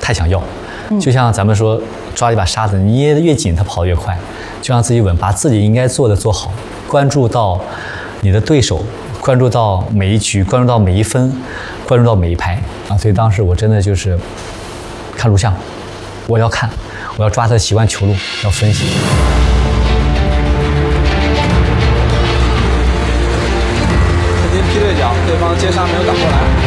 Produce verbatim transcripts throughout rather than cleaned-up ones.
太想要。就像咱们说抓一把沙子，你捏得越紧，它跑得越快。就让自己稳，把自己应该做的做好，关注到你的对手，关注到每一局，关注到每一分，关注到每一拍啊！所以当时我真的就是看录像，我要看，我要抓他的习惯球路，要分析。 曾经劈对角，对方接杀没有挡过来。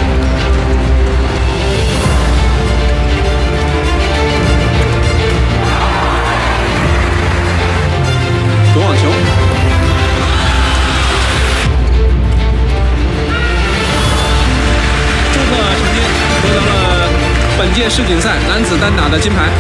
左网球，祝贺陈坚夺得了本届世锦赛男子单打的金牌。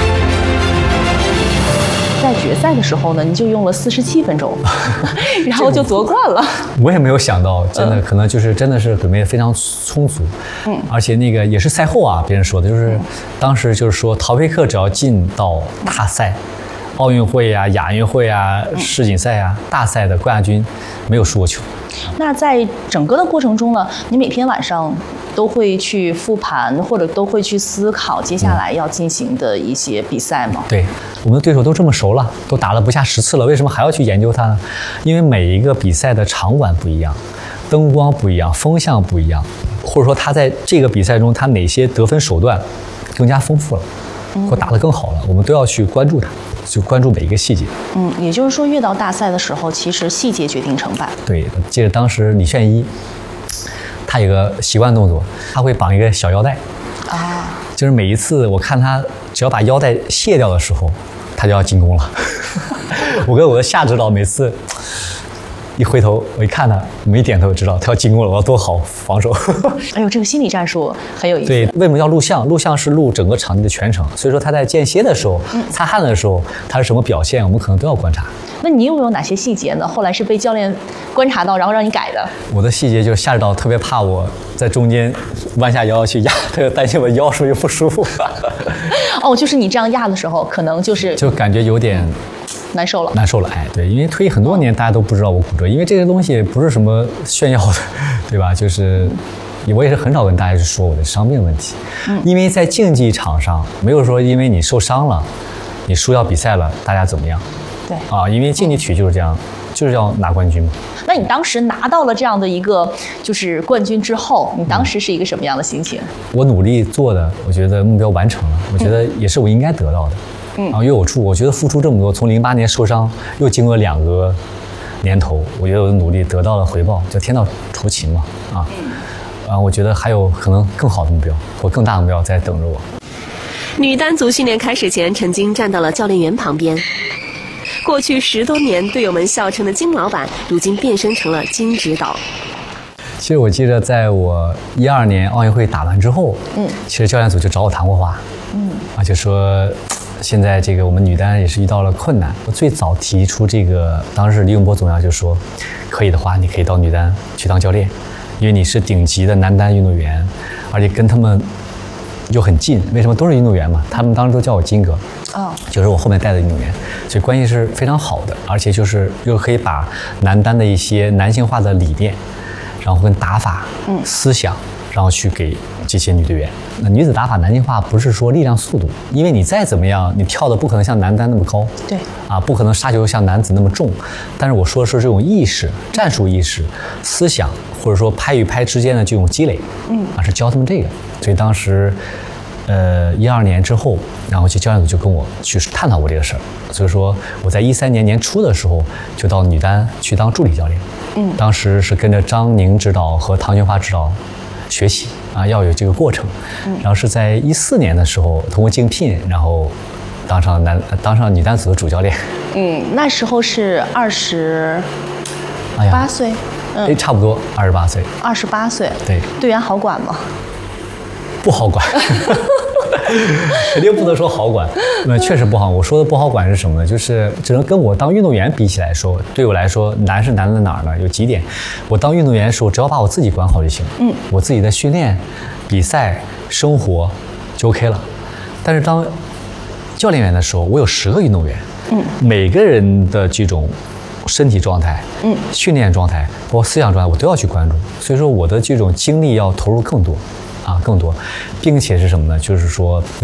在决赛的时候呢，你就用了四十七分钟，然后就夺冠了。 我也没有想到，真的、嗯、可能就是真的是准备得非常充足，嗯，而且那个也是赛后啊，别人说的就是，当时就是说陶培克只要进到大赛。奥运会啊、亚运会啊、世锦赛啊、大赛的冠亚军，没有输过球。 那在整个的过程中呢，你每天晚上都会去复盘，或者都会去思考接下来要进行的一些比赛吗？ 对，我们的对手都这么熟了，都打了不下十次了，为什么还要去研究它呢？因为每一个比赛的场馆不一样，灯光不一样，风向不一样，或者说他在这个比赛中他哪些得分手段更加丰富了，或打得更好了，我们都要去关注它。就关注每一个细节， 嗯，也就是说，越到大赛的时候，其实细节决定成败。 对，记得当时李炫一，他有个习惯动作，他会绑一个小腰带，啊，就是每一次我看他只要把腰带卸掉的时候，他就要进攻了。我跟我的夏指导每次一回头，我一看他，我们一点头知道他要进攻了，我要多好防守。 哎呦，这个心理战术很有意思。 对，为什么要录像？录像是录整个场地的全程，所以说他在间歇的时候、嗯、擦汗的时候，他是什么表现，我们可能都要观察。 那你有没有哪些细节呢？后来是被教练观察到，然后让你改的？ 我的细节就是夏指导特别怕我在中间弯下腰去压，他就担心我腰是不是不舒服。 哦，就是你这样压的时候，可能就是就感觉有点。 难受了， 难受了，哎，对，因为退役很多年，大家都不知道我骨折，因为这个东西不是什么炫耀的，对吧？就是我也是很少跟大家去说我的伤病问题，嗯，因为在竞技场上没有说因为你受伤了，你输掉比赛了，大家怎么样？ 对啊，因为竞技体育就是这样，就是要拿冠军嘛。 那你当时拿到了这样的一个就是冠军之后，你当时是一个什么样的心情？ 我努力做的，我觉得目标完成了，我觉得也是我应该得到的。嗯，然后又有出，我觉得付出这么多，从零八年受伤，又经过两个年头，我觉得我的努力得到了回报，叫天道酬勤嘛，啊，然后我觉得还有可能更好的目标或更大的目标在等着我。 女单足训练开始前，陈晶站到了教练员旁边。过去十多年队友们笑称的金老板，如今变身成了金指导。 其实我记得，在我一二年奥运会打完之后，嗯，其实教练组就找我谈过话，嗯，啊，就说。现在这个我们女单也是遇到了困难。我最早提出这个，当时李永波总要就说，可以的话，你可以到女单去当教练，因为你是顶级的男单运动员，而且跟他们又很近。为什么都是运动员嘛？他们当时都叫我金哥，哦，就是我后面带的运动员，所以关系是非常好的。而且就是又可以把男单的一些男性化的理念，然后跟打法、嗯、思想，然后去给这些女队员。那女子打法男性化不是说力量速度，因为你再怎么样，你跳的不可能像男单那么高， 对， 啊，不可能杀球像男子那么重。但是我说的是这种意识、战术意识、思想，或者说拍与拍之间的这种积累，嗯，啊，是教他们这个。所以当时，呃，一二年之后，然后去教练组就跟我去探讨过这个事儿。所以说我在一三年年初的时候就到女单去当助理教练，嗯，当时是跟着张宁指导和唐群华指导学习啊，要有这个过程。嗯，然后是在一四年的时候通过竞聘，然后当上男当上女单组的主教练。 嗯，那时候是二十八岁， 哎，差不多二十八岁。 二十八岁， 对， 队员好管吗？ 不好管。肯定不能说好管，那确实不好。我说的不好管是什么呢？就是只能跟我当运动员比起来说，对我来说难是难在哪儿呢？有几点，我当运动员的时候，只要把我自己管好就行，嗯，我自己的训练、比赛、生活就 OK 了。但是当教练员的时候，我有十个运动员，嗯，每个人的这种身体状态、嗯，训练状态，包括思想状态，我都要去关注。所以说，我的这种精力要投入更多。啊，更多，并且是什么呢？就是说